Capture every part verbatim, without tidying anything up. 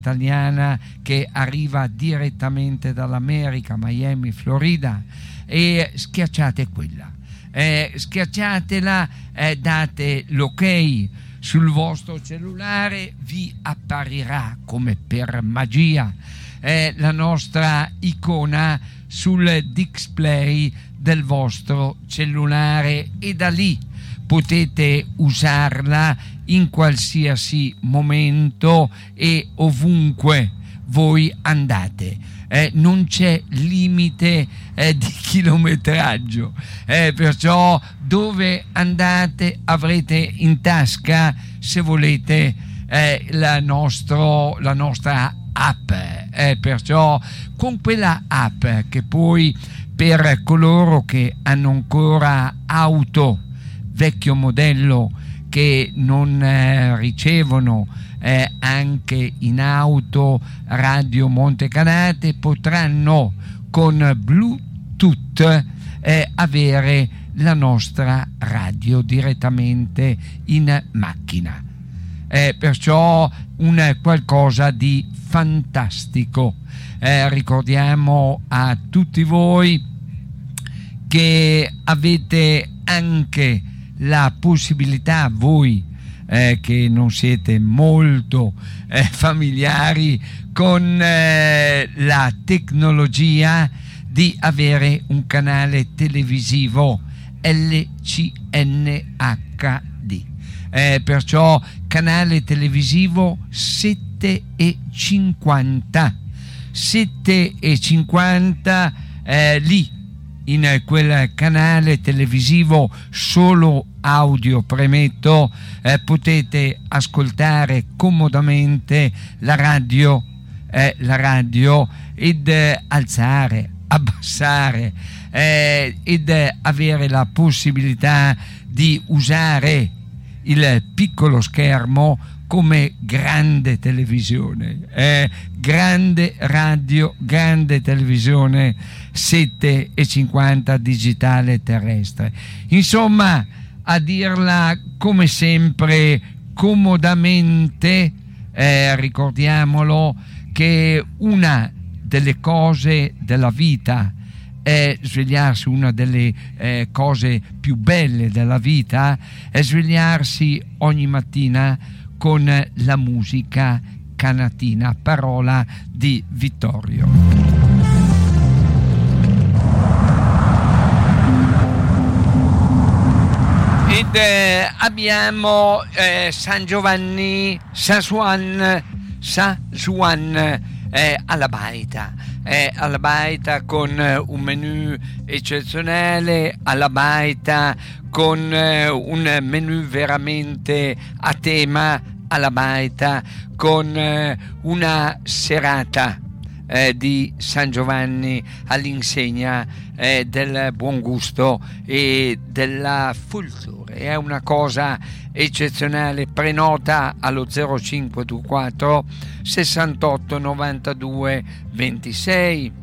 italiana che arriva direttamente dall'America, Miami, Florida, e schiacciate quella, eh, schiacciatela, eh, date l'ok sul vostro cellulare, vi apparirà come per magia eh, la nostra icona sul display del vostro cellulare, e da lì potete usarla in qualsiasi momento e ovunque voi andate. Eh, non c'è limite eh, di chilometraggio, eh, perciò dove andate avrete in tasca, se volete, eh, la, nostro, la nostra app, eh, perciò con quella app, che poi per coloro che hanno ancora auto vecchio modello, che non eh, ricevono eh, anche in auto Radio Montecanate, potranno con Bluetooth eh, avere la nostra radio direttamente in macchina. Eh, perciò un qualcosa di fantastico. Eh, ricordiamo a tutti voi che avete anche la possibilità, voi eh, che non siete molto eh, familiari con eh, la tecnologia, di avere un canale televisivo L C N H D, eh, perciò canale televisivo sette e cinquanta sette e cinquanta, eh, lì in quel canale televisivo solo audio, premetto, eh, potete ascoltare comodamente la radio, eh, la radio ed eh, alzare, abbassare eh, ed eh, avere la possibilità di usare il piccolo schermo come grande televisione, eh, grande radio, grande televisione sette e cinquanta digitale terrestre. Insomma, a dirla come sempre comodamente, eh, ricordiamolo che una delle cose della vita è svegliarsi, una delle eh, cose più belle della vita è svegliarsi ogni mattina con la musica canatina, parola di Vittorio. Ed eh, abbiamo eh, San Giovanni, San Juan, San Juan eh, alla baita, eh, alla baita con eh, un menù eccezionale, alla baita con eh, un menù veramente a tema, alla baita con eh, una serata eh, di San Giovanni all'insegna eh, del buon gusto e della cultura. È una cosa eccezionale. Prenota allo zero cinque due quattro sessantotto novantadue ventisei.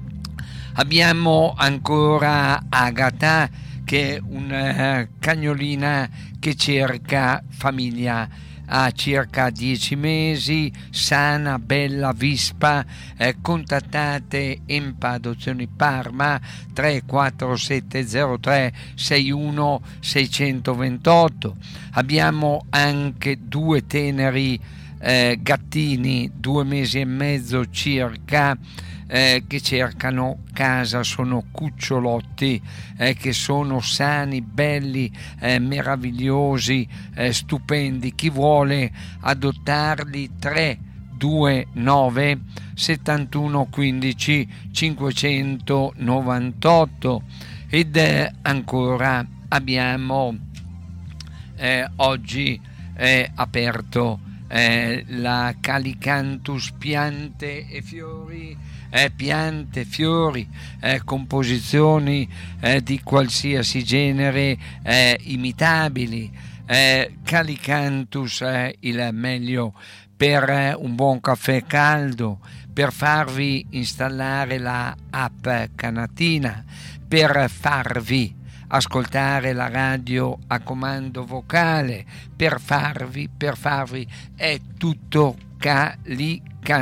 Abbiamo ancora Agata, che è una cagnolina che cerca famiglia, ha circa dieci mesi, sana, bella, vispa. Eh, contattate Empa Adozioni Parma tre quattro sette zero tre sei uno sei due otto. Abbiamo anche due teneri eh, gattini, due mesi e mezzo circa, Eh, che cercano casa, sono cucciolotti eh, che sono sani, belli, eh, meravigliosi, eh, stupendi. Chi vuole adottarli? tre due nove settantuno quindici cinquecentonovantotto. Ed eh, ancora abbiamo eh, oggi eh, aperto eh, la Calicanthus piante e fiori. Eh, piante, fiori, eh, composizioni eh, di qualsiasi genere, eh, imitabili. eh, Calicanthus è il meglio per eh, un buon caffè caldo, per farvi installare la app canatina, per farvi ascoltare la radio a comando vocale per farvi, per farvi è tutto calica.